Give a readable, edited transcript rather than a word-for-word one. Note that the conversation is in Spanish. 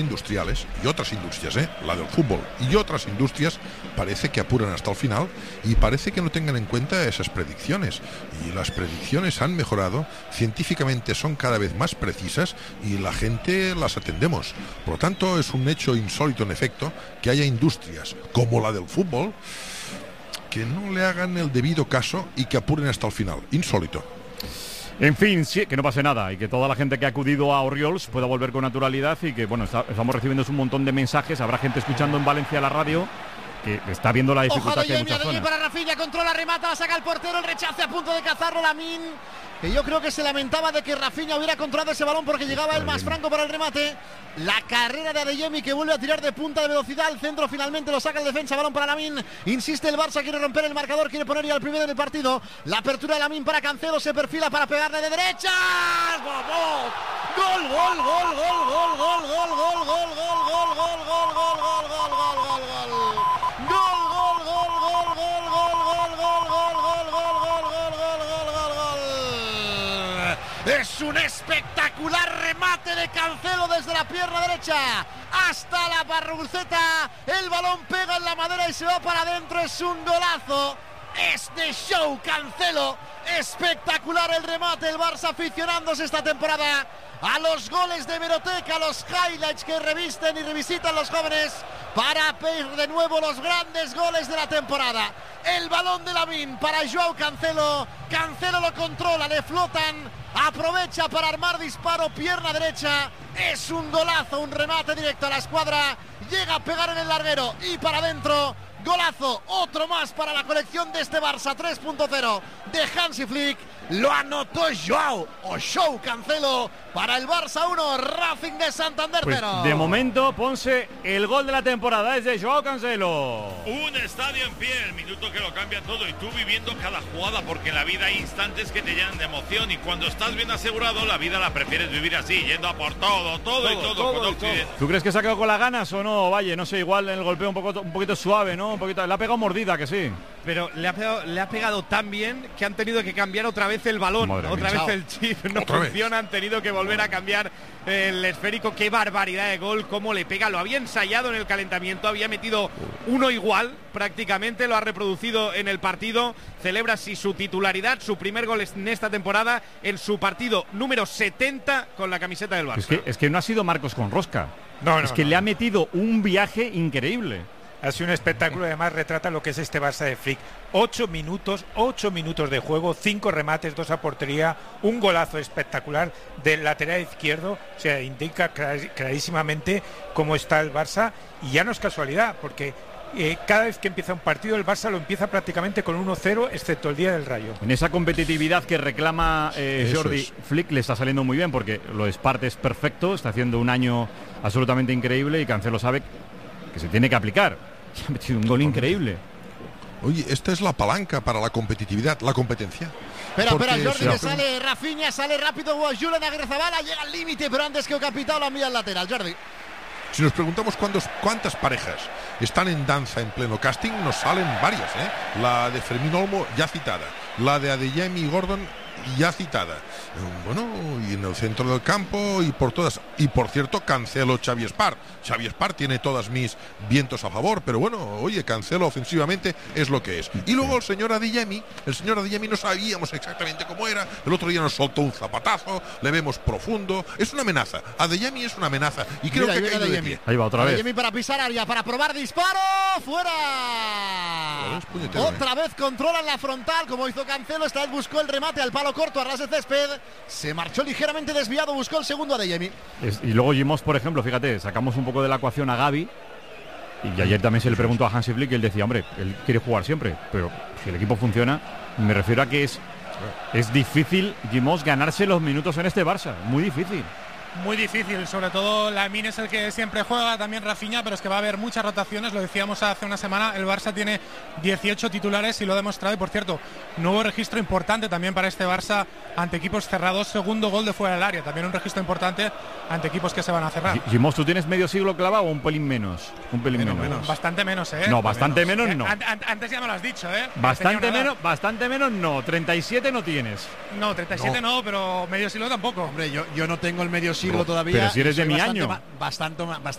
industriales y otras industrias, la del fútbol y otras industrias, parece que apuran hasta el final y parece que no tengan en cuenta esas predicciones, y las predicciones han mejorado, científicamente son cada vez más precisas y la gente las atendemos. Por lo tanto, es un hecho insólito, en efecto, que haya industrias como la del fútbol que no le hagan el debido caso y que apuren hasta el final. Insólito. En fin, sí, que no pase nada y que toda la gente que ha acudido a Oriols pueda volver con naturalidad, y que, bueno, estamos recibiendo un montón de mensajes. Habrá gente escuchando en Valencia la radio que está viendo la dificultad que hay en muchas zonas. Para Rafinha, controla, remata, la saca el portero, el rechace a punto de cazarlo Lamine, que yo creo que se lamentaba de que Rafinha hubiera controlado ese balón porque llegaba él más franco para el remate. La carrera de Adeyemi, que vuelve a tirar de punta de velocidad. El centro finalmente lo saca el defensa, balón para Lamine. Insiste el Barça, quiere romper el marcador, quiere poner ya el primero en el partido. La apertura de Lamine para Cancelo, se perfila para pegarle de derecha. ¡Gol! ¡Gol, gol, gol, gol, gol, gol, gol, gol, gol, gol, gol, gol, gol, gol, gol, gol, gol, gol! Es un espectacular remate de Cancelo desde la pierna derecha hasta la barruceta. El balón pega en la madera y se va para adentro. Es un golazo. Es de show Cancelo. Espectacular el remate. El Barça aficionándose esta temporada a los goles de hemeroteca, a los highlights que revisten y revisitan los jóvenes para ver de nuevo los grandes goles de la temporada. El balón de Lamine para Joao Cancelo. Cancelo lo controla, le flotan, aprovecha para armar disparo, pierna derecha. Es un golazo, un remate directo a la escuadra. Llega a pegar en el larguero y para adentro. Golazo, otro más para la colección de este Barça 3.0 de Hansi Flick. Lo anotó Joao Cancelo para el Barça 1, Racing de Santander 0. Pues de momento, Ponce, el gol de la temporada es de Joao Cancelo. Un estadio en pie, el minuto que lo cambia todo, y tú viviendo cada jugada, porque en la vida hay instantes que te llenan de emoción, y cuando estás bien asegurado, la vida la prefieres vivir así, yendo a por todo. ¿Tú crees que se ha quedado con las ganas o no, Valle? No sé, igual en el golpeo un poquito suave, ¿no? Le ha pegado mordida, que sí. Pero le ha pegado tan bien que han tenido que cambiar otra vez el balón. Otra vez el chip no funciona, han tenido que volver a cambiar el esférico. Qué barbaridad de gol, cómo le pega. Lo había ensayado en el calentamiento, había metido uno igual prácticamente, lo ha reproducido en el partido. Celebra así su titularidad, su primer gol en esta temporada, en su partido número 70 con la camiseta del Barça. Es que no ha sido Marcos con rosca. Le ha metido un viaje increíble. Ha sido un espectáculo, además retrata lo que es este Barça de Flick. 8 minutos de juego, 5 remates, 2 a portería, un golazo espectacular del lateral izquierdo. O sea, indica clarísimamente cómo está el Barça, y ya no es casualidad, porque cada vez que empieza un partido el Barça lo empieza prácticamente con 1-0, excepto el día del Rayo. En esa competitividad que reclama Jordi, Flick le está saliendo muy bien, porque lo de Spart es perfecto, está haciendo un año absolutamente increíble, y Cancelo sabe que se tiene que aplicar. Se ha metido un gol increíble. Oye, esta es la palanca para la competitividad, la competencia. Espera, Jordi, que sale Rafinha, sale rápido Julen Agrezabala, llega al límite, pero antes que Capitao la mira al lateral. Jordi. Si nos preguntamos cuántas parejas están en danza en pleno casting, nos salen varias, La de Fermín Olmo, ya citada. La de Adeyemi y Gordon, ya citada. Bueno, y en el centro del campo y por todas. Y por cierto, Cancelo, Xavi Espart. Xavi Espart tiene todas mis vientos a favor, pero bueno, oye, Cancelo ofensivamente es lo que es. Y luego el señor Adeyemi no sabíamos exactamente cómo era. El otro día nos soltó un zapatazo, le vemos profundo. Es una amenaza. Adeyemi es una amenaza. Y creo que ha caído de pie. Ahí va otra vez. Adeyemi para pisar área, para probar disparo. ¡Fuera! Otra vez controlan la frontal, como hizo Cancelo. Esta vez buscó el remate al palo corto, a ras de césped. Se marchó ligeramente desviado, buscó el segundo Adeyemi. Y luego Gimos, por ejemplo, fíjate, sacamos un poco de la ecuación a Gavi. Y ayer también se le preguntó a Hansi Flick y él decía, hombre, él quiere jugar siempre, pero si el equipo funciona, me refiero a que es difícil, Gimos, ganarse los minutos en este Barça. Muy difícil. Muy difícil, sobre todo Lamine es el que siempre juega, también Rafinha, pero es que va a haber muchas rotaciones, lo decíamos hace una semana, el Barça tiene 18 titulares y lo ha demostrado, y por cierto, nuevo registro importante también para este Barça ante equipos cerrados, segundo gol de fuera del área, también un registro importante ante equipos que se van a cerrar. Gimos, ¿tú tienes medio siglo clavado o un pelín menos? Un pelín menos. Bastante menos, No, bastante menos no. Antes ya me lo has dicho, Bastante menos no, 37 no tienes. No, 37 no, pero medio siglo tampoco. Hombre, yo no tengo el medio siglo siglo todavía. Pero si eres de mi bastante año. Bastante